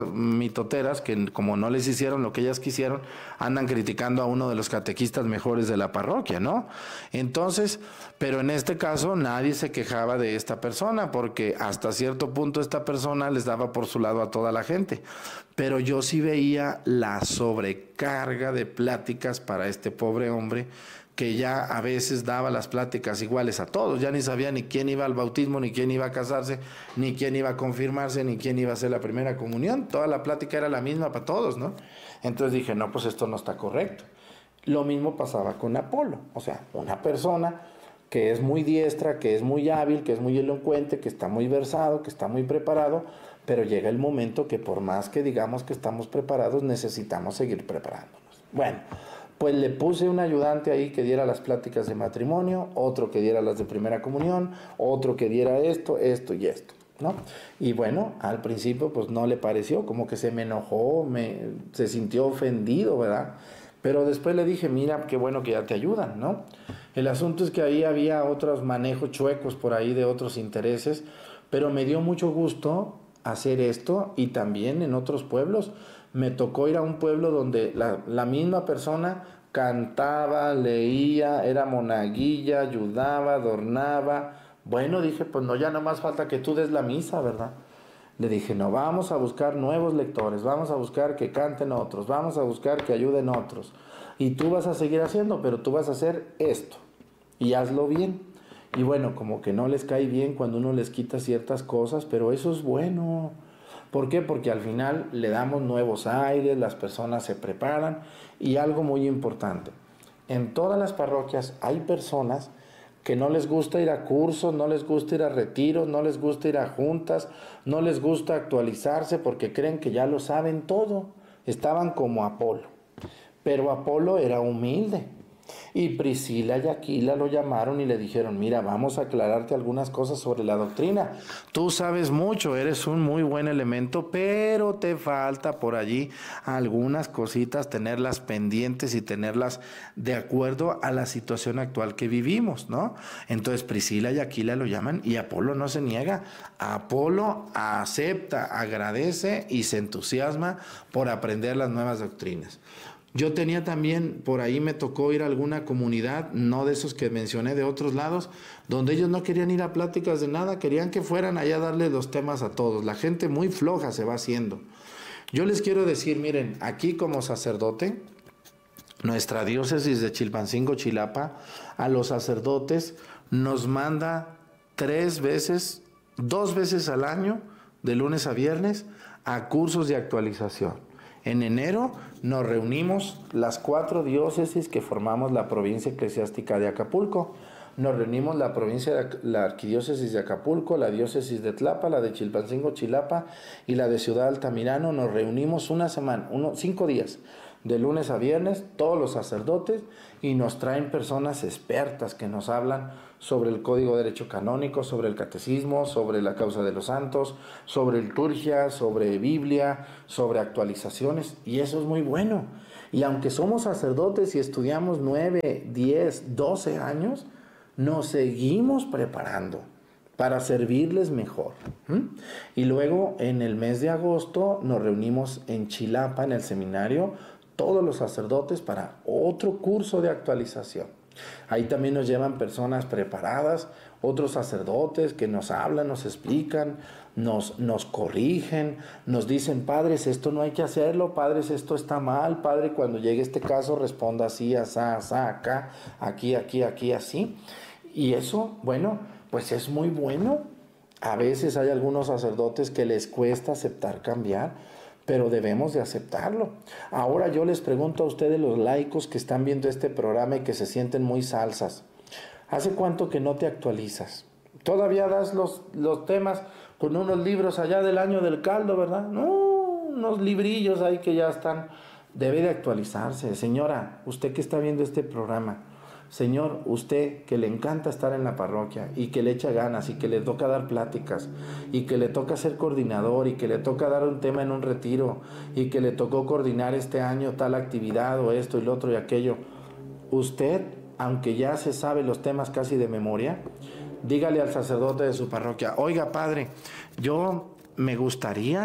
mitoteras que como no les hicieron lo que ellas quisieron, andan criticando a uno de los catequistas mejores de la parroquia, ¿no? Entonces, pero en este caso nadie se quejaba de esta persona porque hasta cierto punto esta persona les daba por su lado a toda la gente. Pero yo sí veía la sobrecarga de pláticas para este pobre hombre que ya a veces daba las pláticas iguales a todos, ya ni sabía ni quién iba al bautismo, ni quién iba a casarse, ni quién iba a confirmarse, ni quién iba a hacer la primera comunión, toda la plática era la misma para todos, ¿no? Entonces dije, no, pues esto no está correcto. Lo mismo pasaba con Apolo, o sea, una persona que es muy diestra, que es muy hábil, que es muy elocuente, que está muy versado, que está muy preparado, pero llega el momento que por más que digamos que estamos preparados, necesitamos seguir preparándonos. Bueno, pues le puse un ayudante ahí que diera las pláticas de matrimonio, otro que diera las de primera comunión, otro que diera esto, esto y esto, ¿no? Y bueno, al principio pues no le pareció, como que se me enojó, se sintió ofendido, ¿verdad? Pero después le dije, mira, qué bueno que ya te ayudan, ¿no? El asunto es que ahí había otros manejos chuecos por ahí de otros intereses, pero me dio mucho gusto hacer esto y también en otros pueblos. Me tocó ir a un pueblo donde la misma persona cantaba, leía, era monaguilla, ayudaba, adornaba. Bueno, dije, pues no, ya no más falta que tú des la misa, ¿verdad? Le dije, no, vamos a buscar nuevos lectores, vamos a buscar que canten otros, vamos a buscar que ayuden otros. Y tú vas a seguir haciendo, pero tú vas a hacer esto. Y hazlo bien. Y bueno, como que no les cae bien cuando uno les quita ciertas cosas, pero eso es bueno. ¿Por qué? Porque al final le damos nuevos aires, las personas se preparan. Y algo muy importante, en todas las parroquias hay personas que no les gusta ir a cursos, no les gusta ir a retiros, no les gusta ir a juntas, no les gusta actualizarse porque creen que ya lo saben todo. Estaban como Apolo, pero Apolo era humilde. Y Priscila y Aquila lo llamaron y le dijeron, mira, vamos a aclararte algunas cosas sobre la doctrina. Tú sabes mucho, eres un muy buen elemento, pero te falta por allí algunas cositas, tenerlas pendientes y tenerlas de acuerdo a la situación actual que vivimos, ¿no? Entonces Priscila y Aquila lo llaman y Apolo no se niega. Apolo acepta, agradece y se entusiasma por aprender las nuevas doctrinas. Yo tenía también, por ahí me tocó ir a alguna comunidad, no de esos que mencioné, de otros lados, donde ellos no querían ir a pláticas de nada, querían que fueran allá a darle los temas a todos. La gente muy floja se va haciendo. Yo les quiero decir, miren, aquí como sacerdote, nuestra diócesis de Chilpancingo, Chilapa, a los sacerdotes nos manda 2 veces al año, de lunes a viernes, a cursos de actualización. En enero nos reunimos las 4 diócesis que formamos la provincia eclesiástica de Acapulco. Nos reunimos la arquidiócesis de Acapulco, la diócesis de Tlapa, la de Chilpancingo, Chilapa y la de Ciudad Altamirano. Nos reunimos una semana, 5 días, de lunes a viernes, todos los sacerdotes, y nos traen personas expertas que nos hablan sobre el Código de Derecho Canónico, sobre el Catecismo, sobre la causa de los santos, sobre liturgia, sobre Biblia, sobre actualizaciones, y eso es muy bueno. Y aunque somos sacerdotes y estudiamos 9, 10, 12 años, nos seguimos preparando para servirles mejor. Y luego en el mes de agosto nos reunimos en Chilapa, en el seminario, todos los sacerdotes para otro curso de actualización. Ahí también nos llevan personas preparadas, otros sacerdotes que nos hablan, nos explican, nos corrigen, nos dicen, padres, esto no hay que hacerlo, padres, esto está mal, padre, cuando llegue este caso responda así, asá, asá, acá, aquí, aquí, aquí, así. Y eso, bueno, pues es muy bueno. A veces hay algunos sacerdotes que les cuesta aceptar cambiar, pero debemos de aceptarlo. Ahora yo les pregunto a ustedes, los laicos que están viendo este programa y que se sienten muy salsas, ¿hace cuánto que no te actualizas? Todavía das los temas con unos libros allá del año del caldo, ¿verdad? No, unos librillos ahí que ya están. Debe de actualizarse. Señora, usted que está viendo este programa, señor, usted que le encanta estar en la parroquia y que le echa ganas y que le toca dar pláticas y que le toca ser coordinador y que le toca dar un tema en un retiro y que le tocó coordinar este año tal actividad o esto y lo otro y aquello, usted, aunque ya se sabe los temas casi de memoria, dígale al sacerdote de su parroquia, oiga, padre, yo me gustaría